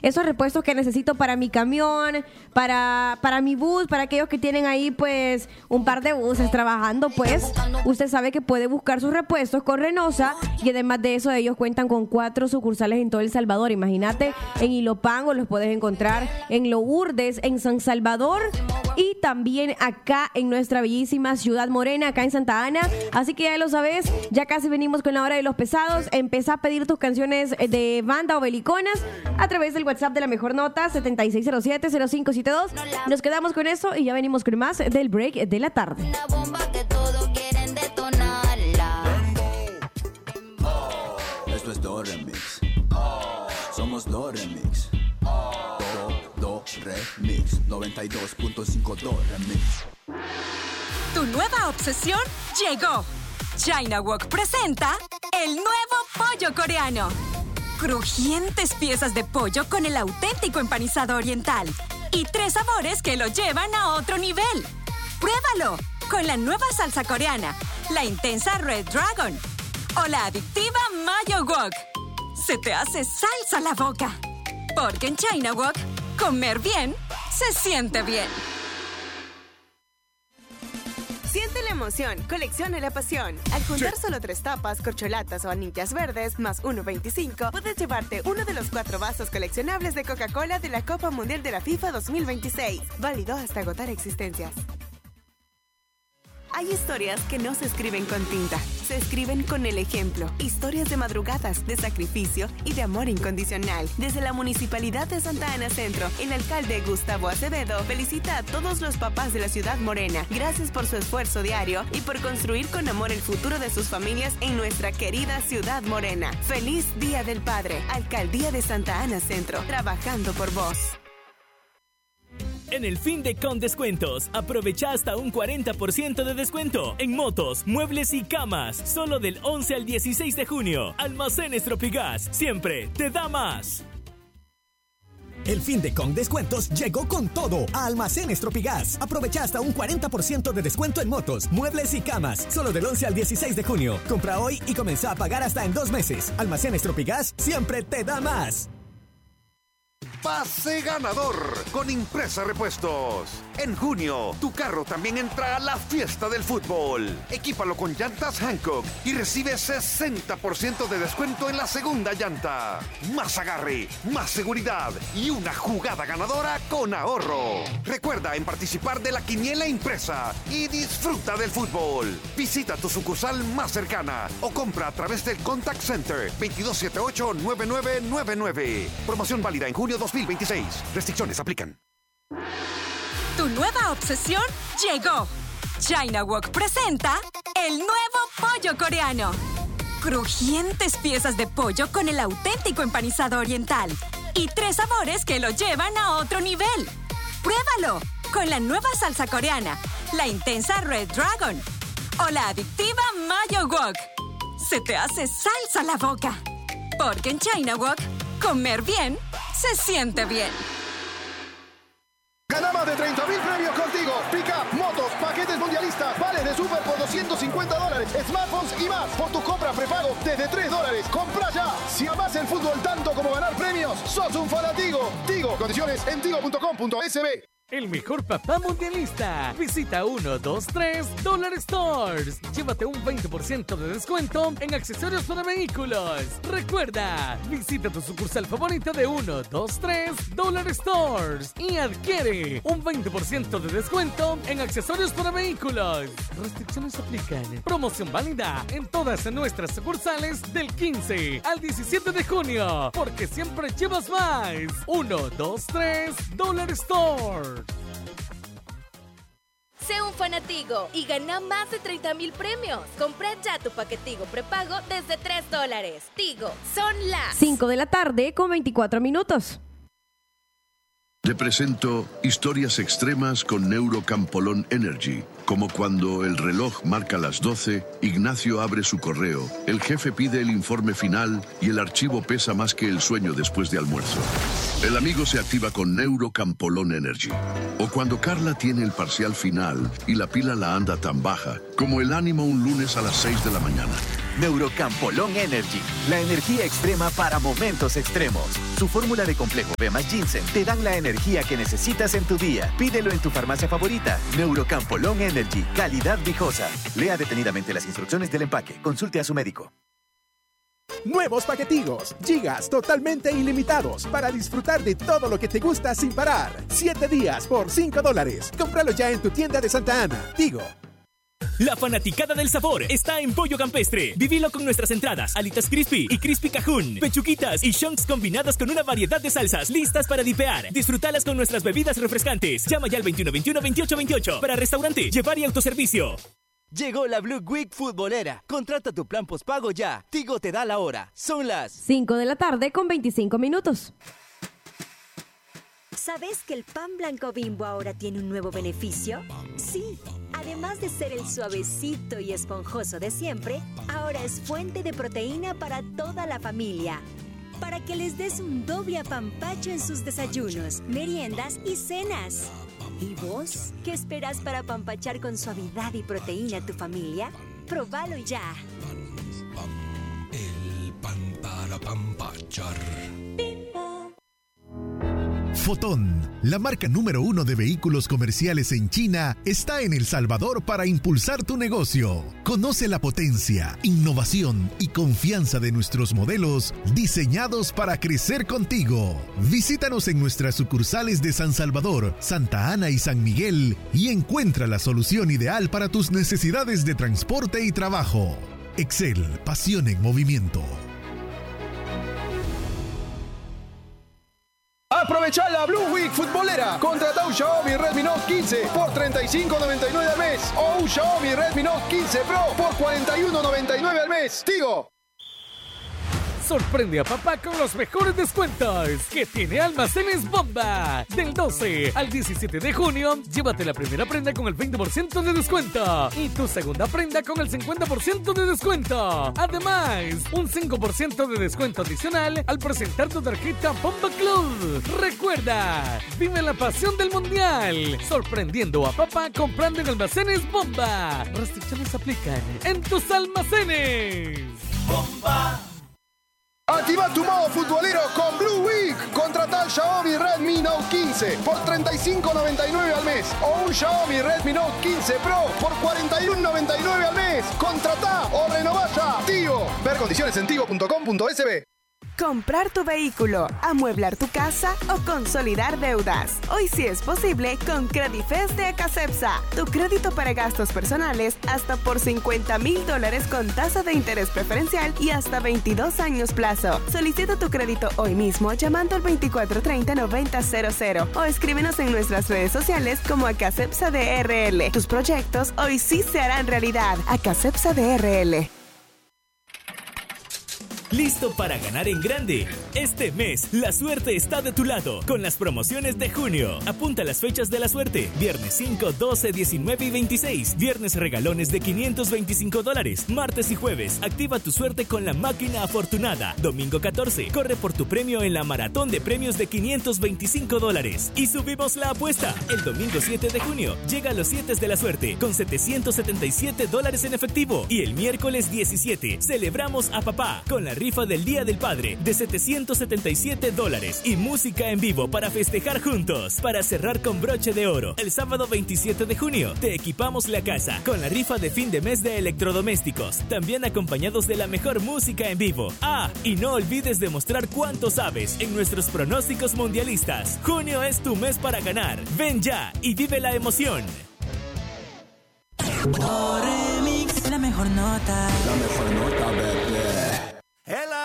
esos repuestos que necesito para mi camión, para mi bus, para aquellos que tienen ahí pues un par de buses trabajando, pues usted sabe que puede buscar sus repuestos con Renosa, y además de eso ellos cuentan con 4 sucursales en todo El Salvador. Imagínate, en Ilopango los puedes encontrar, en Lourdes, en San Salvador y también acá en nuestra bellísima ciudad morena, acá en Santa Ana. Así que ya lo sabes, ya casi venimos con la hora de los pesados. Empezá a pedir tus canciones de banda o beliconas a través del WhatsApp de La Mejor Nota 7607-0572. Nos quedamos con eso y ya venimos con más del break de la tarde. Una bomba que todos quieren detonarla. Esto es Do Remix. Somos Do Remix. Do Remix. 92.5 Do Remix. Tu nueva obsesión llegó. China Wok presenta el nuevo pollo coreano. Crujientes piezas de pollo con el auténtico empanizado oriental y 3 sabores que lo llevan a otro nivel. ¡Pruébalo! Con la nueva salsa coreana, la intensa Red Dragon o la adictiva Mayo Wok. Se te hace salsa la boca. Porque en China Wok, comer bien se siente bien. Siente la emoción, colecciona la pasión. Al juntar solo 3 tapas, corcholatas o anillas verdes, más 1.25, puedes llevarte uno de los 4 vasos coleccionables de Coca-Cola de la Copa Mundial de la FIFA 2026. Válido hasta agotar existencias. Hay historias que no se escriben con tinta, se escriben con el ejemplo. Historias de madrugadas, de sacrificio y de amor incondicional. Desde la Municipalidad de Santa Ana Centro, el alcalde Gustavo Acevedo felicita a todos los papás de la ciudad morena. Gracias por su esfuerzo diario y por construir con amor el futuro de sus familias en nuestra querida ciudad morena. ¡Feliz Día del Padre! Alcaldía de Santa Ana Centro, trabajando por vos. En el fin de con descuentos, aprovecha hasta un 40% de descuento en motos, muebles y camas, solo del 11 al 16 de junio. Almacenes Tropigas, siempre te da más. El fin de con descuentos llegó con todo a Almacenes Tropigas. Aprovecha hasta un 40% de descuento en motos, muebles y camas, solo del 11 al 16 de junio. Compra hoy y comienza a pagar hasta en 2 meses. Almacenes Tropigas, siempre te da más. Pase ganador con Impresa Repuestos. En junio, tu carro también entra a la fiesta del fútbol. Equípalo con llantas Hankook y recibe 60% de descuento en la segunda llanta. Más agarre, más seguridad y una jugada ganadora con ahorro. Recuerda en participar de la quiniela impresa y disfruta del fútbol. Visita tu sucursal más cercana o compra a través del Contact Center 2278-9999. Promoción válida en junio 2026. Restricciones aplican. Tu nueva obsesión llegó. China Wok presenta el nuevo pollo coreano. Crujientes piezas de pollo con el auténtico empanizado oriental y 3 sabores que lo llevan a otro nivel. ¡Pruébalo! Con la nueva salsa coreana, la intensa Red Dragon o la adictiva Mayo Wok. Se te hace salsa la boca. Porque en China Wok, comer bien se siente bien. Gana más de 30,000 premios contigo. Pick-up, motos, paquetes mundialistas, vales de súper por $250, smartphones y más. Por tu compra prepago desde $3. ¡Compra ya! Si amás el fútbol tanto como ganar premios, sos un fanático. Tigo, condiciones en tigo.com.sb. El mejor papá mundialista. Visita 123 Dollar Stores. Llévate un 20% de descuento en accesorios para vehículos. Recuerda, visita tu sucursal favorita de 123 Dollar Stores y adquiere un 20% de descuento en accesorios para vehículos. Restricciones aplican. Promoción válida en todas nuestras sucursales del 15 al 17 de junio. Porque siempre llevas más. 123 Dollar Stores. Sé un fanatigo y gana más de 30,000 premios. Compra ya tu paquetigo prepago desde $3. Tigo, son las 5 de la tarde con 24 minutos. Te presento historias extremas con Neurocampolón Energy. Como cuando el reloj marca las 12, Ignacio abre su correo, el jefe pide el informe final y el archivo pesa más que el sueño después de almuerzo. El amigo se activa con Neurocampolón Energy. O cuando Carla tiene el parcial final y la pila la anda tan baja como el ánimo un lunes a las 6 de la mañana. Neurocampolón Energy, la energía extrema para momentos extremos. Su fórmula de complejo B más ginseng te dan la energía que necesitas en tu día. Pídelo en tu farmacia favorita. Neurocampolón Energy, calidad viejosa. Lea detenidamente las instrucciones del empaque. Consulte a su médico. Nuevos paquetigos, gigas totalmente ilimitados para disfrutar de todo lo que te gusta sin parar. 7 días por $5. Cómpralo ya en tu tienda de Santa Ana. Tigo. La fanaticada del sabor está en Pollo Campestre. Vivilo con nuestras entradas, alitas crispy y crispy cajún, pechuquitas y chunks combinadas con una variedad de salsas listas para dipear. Disfrútalas con nuestras bebidas refrescantes. Llama ya al 2121-2828 para restaurante, llevar y autoservicio. Llegó la Blue Week futbolera. Contrata tu plan postpago ya. Tigo te da la hora. Son las 5 de la tarde con 25 minutos. ¿Sabes que el pan blanco Bimbo ahora tiene un nuevo beneficio? Sí, además de ser el suavecito y esponjoso de siempre, ahora es fuente de proteína para toda la familia. Para que les des un doble apampacho en sus desayunos, meriendas y cenas. ¿Y vos? ¿Qué esperas para apampachar con suavidad y proteína a tu familia? ¡Próbalo ya! El pan para apampachar. Fotón, la marca número 1 de vehículos comerciales en China, está en El Salvador para impulsar tu negocio. Conoce la potencia, innovación y confianza de nuestros modelos diseñados para crecer contigo. Visítanos en nuestras sucursales de San Salvador, Santa Ana y San Miguel y encuentra la solución ideal para tus necesidades de transporte y trabajo. Excel, pasión en movimiento. Aprovecha la Blue Week futbolera. Contrata un Xiaomi Redmi Note 15 por $35.99 al mes o un Xiaomi Redmi Note 15 Pro por $41.99 al mes. Tigo. Sorprende a papá con los mejores descuentos que tiene Almacenes Bomba. Del 12 al 17 de junio, llévate la primera prenda con el 20% de descuento y tu segunda prenda con el 50% de descuento. Además, un 5% de descuento adicional al presentar tu tarjeta Bomba Club. Recuerda, vive la pasión del mundial, sorprendiendo a papá comprando en Almacenes Bomba. Restricciones aplican en tus almacenes. Bomba. Activa tu modo futbolero con Blue Week. Contrata el Xiaomi Redmi Note 15 por $35.99 al mes o un Xiaomi Redmi Note 15 Pro por $41.99 al mes. Contrata o renová ya. Tigo. Ver condiciones en tigo.com.sb. Comprar tu vehículo, amueblar tu casa o consolidar deudas. Hoy sí es posible con Credifest de Acacepsa. Tu crédito para gastos personales hasta por $50,000 con tasa de interés preferencial y hasta 22 años plazo. Solicita tu crédito hoy mismo llamando al 2430-9000 o escríbenos en nuestras redes sociales como Acacepsa DRL. Tus proyectos hoy sí se harán realidad. Acacepsa DRL. ¿Listo para ganar en grande? Este mes, la suerte está de tu lado con las promociones de junio. Apunta las fechas de la suerte. Viernes 5, 12, 19 y 26. Viernes regalones de $525. Martes y jueves, activa tu suerte con la máquina afortunada. Domingo 14, corre por tu premio en la maratón de premios de $525. Y subimos la apuesta. El domingo 7 de junio, llega a los 7 de la suerte con $777 en efectivo. Y el miércoles 17, celebramos a papá con la rifa del Día del Padre de $777 y música en vivo para festejar juntos. Para cerrar con broche de oro, el sábado 27 de junio te equipamos la casa con la rifa de fin de mes de electrodomésticos, también acompañados de la mejor música en vivo. Ah, y no olvides demostrar cuánto sabes en nuestros pronósticos mundialistas. Junio es tu mes para ganar. Ven ya y vive la emoción. Remix, la mejor nota. La mejor nota, bebé. El